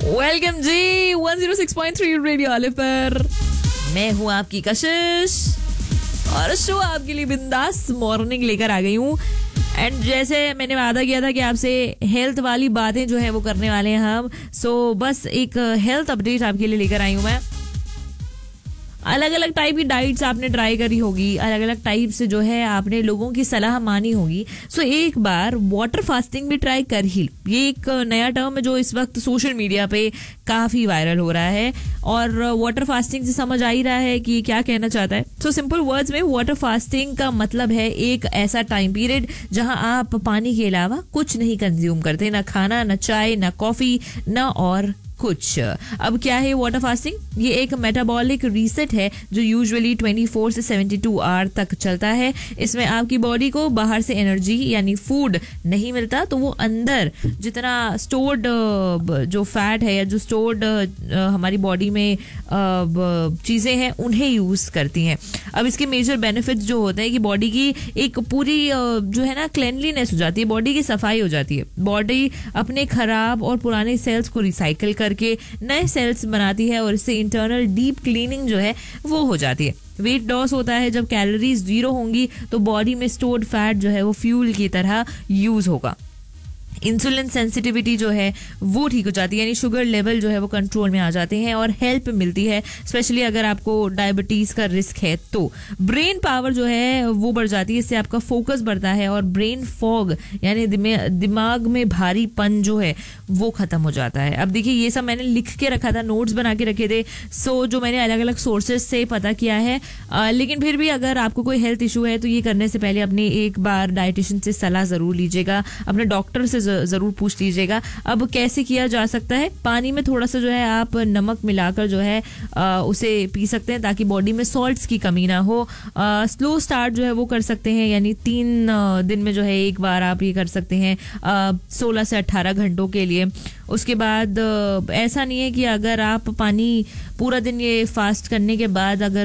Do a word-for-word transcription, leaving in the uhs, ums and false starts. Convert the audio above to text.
Welcome जी one zero six point three radio olive पर मैं हूँ आपकी कशिश और शो आपके लिए बिंदास मॉर्निंग लेकर आ गई हूँ। एंड जैसे मैंने वादा किया था कि आपसे हेल्थ वाली बातें जो है वो करने वाले हैं हम, सो so, बस एक हेल्थ अपडेट आपके लिए लेकर आई हूँ मैं। अलग अलग टाइप की डाइट्स आपने ट्राई करी होगी, अलग अलग टाइप से जो है आपने लोगों की सलाह मानी होगी। सो so, एक बार वाटर फास्टिंग भी ट्राई कर ही। ये एक नया टर्म है जो इस वक्त सोशल मीडिया पे काफी वायरल हो रहा है और वाटर फास्टिंग से समझ आ ही रहा है कि क्या कहना चाहता है। सो सिंपल वर्ड्स में वाटर फास्टिंग का मतलब है एक ऐसा टाइम पीरियड जहां आप पानी के अलावा कुछ नहीं कंज्यूम करते, ना खाना, ना चाय, ना कॉफी, ना और कुछ। अब क्या है वाटर फास्टिंग? ये एक मेटाबॉलिक रीसेट है जो यूजुअली ट्वेंटी फोर से सेवेंटी टू आवर तक चलता है। इसमें आपकी बॉडी को बाहर से एनर्जी यानी फूड नहीं मिलता, तो वो अंदर जितना स्टोर्ड जो फैट है या जो स्टोर्ड हमारी बॉडी में चीजें हैं उन्हें यूज करती हैं। अब इसके मेजर बेनिफिट्स जो होते हैं कि बॉडी की एक पूरी जो है ना क्लेनलीनेस हो जाती है, बॉडी की सफाई हो जाती है। बॉडी अपने खराब और पुराने सेल्स को रिसाइकल करके नए सेल्स बनाती है और इससे इंटरनल डीप क्लीनिंग जो है वो हो जाती है। वेट लॉस होता है जब कैलोरीज जीरो होंगी तो बॉडी में स्टोर्ड फैट जो है वो फ्यूल की तरह यूज होगा। इंसुलिन सेंसिटिविटी जो है वो ठीक हो जाती है, यानी शुगर लेवल जो है वो कंट्रोल में आ जाते हैं और हेल्प मिलती है, स्पेशली अगर आपको डायबिटीज का रिस्क है तो। ब्रेन पावर जो है वो बढ़ जाती है, इससे आपका फोकस बढ़ता है और ब्रेन फॉग यानी दिमाग में भारीपन जो है वो खत्म हो जाता है। अब देखिए ये सब मैंने लिख के रखा था, नोट्स बना के रखे थे, सो जो मैंने अलग अलग सोर्सेज से पता किया है। आ, लेकिन फिर भी अगर आपको कोई हेल्थ इशू है तो ये करने से पहले अपने एक बार डाइटिशियन से सलाह जरूर लीजिएगा, अपने डॉक्टर से जरूर पूछ लीजिएगा। अब कैसे किया जा सकता है? पानी में थोड़ा सा जो है आप नमक मिलाकर जो है आ, उसे पी सकते हैं ताकि बॉडी में सॉल्ट्स की कमी ना हो। स्लो स्टार्ट जो है वो कर सकते हैं, यानी तीन आ, दिन में जो है एक बार आप ये कर सकते हैं सोलह से अट्ठारह घंटों के लिए। उसके बाद आ, ऐसा नहीं है कि अगर आप पानी पूरा दिन ये फास्ट करने के बाद अगर